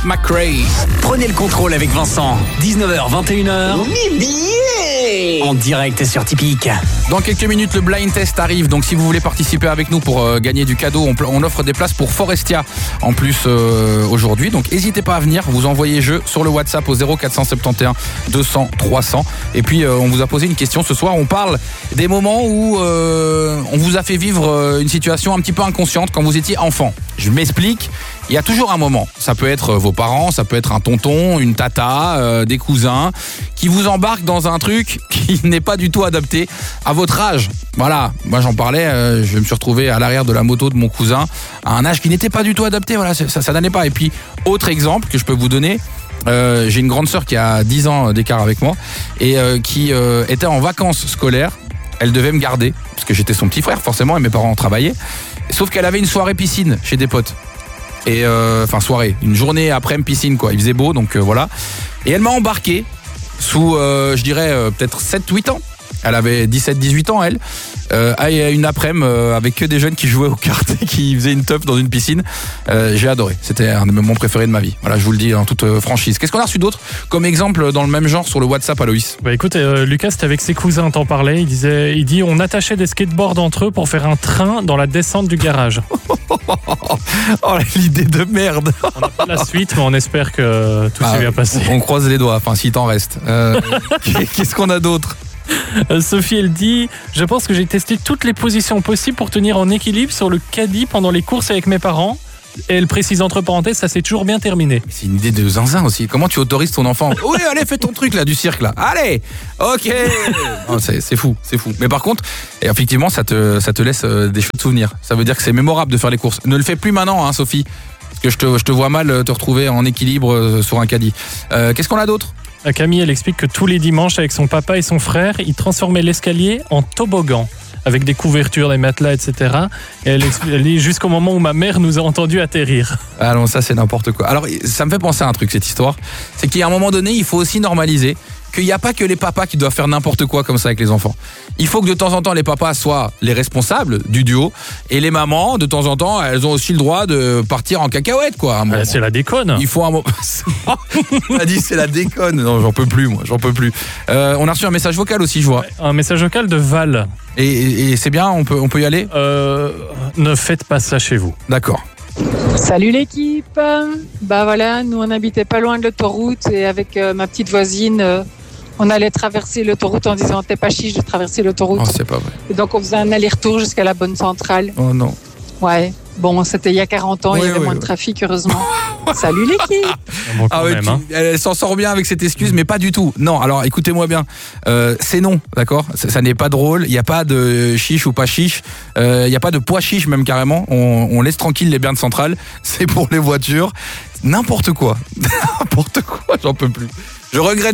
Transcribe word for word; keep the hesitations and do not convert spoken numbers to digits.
McRae. Prenez le contrôle avec Vincent. dix-neuf heures vingt et une heures. Oui, bien. En direct sur Tipeee. Dans quelques minutes, le blind test arrive. Donc, si vous voulez participer avec nous pour euh, gagner du cadeau, on, on offre des places pour Forestia en plus euh, aujourd'hui. Donc, n'hésitez pas à venir. Vous envoyez jeu sur le WhatsApp au zéro quatre cent soixante et onze deux cents trois cents. Et puis, euh, on vous a posé une question ce soir. On parle des moments où euh, on vous a fait vivre euh, une situation un petit peu inconsciente quand vous étiez enfant. Je m'explique. Il y a toujours un moment. Ça peut être vos parents, ça peut être un tonton, une tata, euh, des cousins qui vous embarquent dans un truc qui n'est pas du tout adapté à votre âge. Voilà, moi j'en parlais, euh, je me suis retrouvé à l'arrière de la moto de mon cousin à un âge qui n'était pas du tout adapté. Voilà, ça, ça n'allait pas. Et puis, autre exemple que je peux vous donner, euh, j'ai une grande sœur qui a dix ans d'écart avec moi et euh, qui euh, était en vacances scolaires. Elle devait me garder parce que j'étais son petit frère forcément et mes parents travaillaient. Sauf qu'elle avait une soirée piscine chez des potes. Et euh, enfin soirée, une journée après piscine quoi, il faisait beau donc euh, voilà. Et elle m'a embarqué sous euh, je dirais euh, peut-être sept huit ans. Elle avait dix-sept dix-huit ans elle. Euh, à une après-midi euh, avec que des jeunes qui jouaient aux cartes et qui faisaient une teuf dans une piscine. Euh, j'ai adoré, c'était un des moments préférés de ma vie. Voilà, je vous le dis en toute euh, franchise. Qu'est-ce qu'on a reçu d'autre comme exemple dans le même genre sur le WhatsApp, Aloïs? Bah écoute, euh, Lucas, c'était avec ses cousins, t'en parlais. Il disait, il dit, on attachait des skateboards entre eux pour faire un train dans la descente du garage. Oh l'idée de merde. On n'a pas la suite, mais on espère que tout ah, s'est bien passé. On croise les doigts, enfin s'il t'en reste. Euh, qu'est-ce qu'on a d'autre? Sophie, elle dit, je pense que j'ai testé toutes les positions possibles pour tenir en équilibre sur le caddie pendant les courses avec mes parents. Et elle précise entre parenthèses, ça s'est toujours bien terminé. C'est une idée de zinzin aussi. Comment tu autorises ton enfant? Oui, allez, fais ton truc là, du cirque là. Allez, ok. Non, c'est, c'est fou, c'est fou. Mais par contre, et effectivement, ça te, ça te laisse euh, des chouettes souvenirs. Ça veut dire que c'est mémorable de faire les courses. Ne le fais plus maintenant, hein, Sophie. Parce que je te, je te vois mal te retrouver en équilibre euh, sur un caddie. Euh, qu'est-ce qu'on a d'autre? Camille, elle explique que tous les dimanches, avec son papa et son frère, ils transformaient l'escalier en toboggan, avec des couvertures, des matelas, et cetera. Et elle, elle dit jusqu'au moment où ma mère nous a entendu atterrir. Ah non, ça c'est n'importe quoi. Alors, ça me fait penser à un truc, cette histoire. C'est qu'à un moment donné, il faut aussi normaliser qu'il n'y a pas que les papas qui doivent faire n'importe quoi comme ça avec les enfants. Il faut que de temps en temps, les papas soient les responsables du duo. Et les mamans, de temps en temps, elles ont aussi le droit de partir en cacahuète, quoi. Bah, c'est la déconne. Il faut un moment... On a dit c'est la déconne. Non, j'en peux plus, moi, j'en peux plus. Euh, on a reçu un message vocal aussi, je vois. Un message vocal de Val. Et, et, et c'est bien, on peut, on peut y aller euh, Ne faites pas ça chez vous. D'accord. Salut l'équipe. Bah voilà, nous on habitait pas loin de l'autoroute et avec euh, ma petite voisine, euh, on allait traverser l'autoroute en disant t'es pas chiche de traverser l'autoroute. Oh, c'est pas vrai. Et donc on faisait un aller-retour jusqu'à la bonne centrale. Oh non. Ouais. Bon, c'était il y a quarante ans, oui, il y avait oui, moins oui. de trafic, heureusement. Salut l'équipe. Bon, ah ouais, même, tu, hein. elle s'en sort bien avec cette excuse, mais pas du tout. Non, alors écoutez-moi bien. Euh, c'est non, d'accord. ça, ça n'est pas drôle. Il n'y a pas de chiche ou pas chiche. Euh, il n'y a pas de pois chiche même carrément. On, on laisse tranquille les bernes centrales. C'est pour les voitures. N'importe quoi. N'importe quoi, j'en peux plus. Je regrette.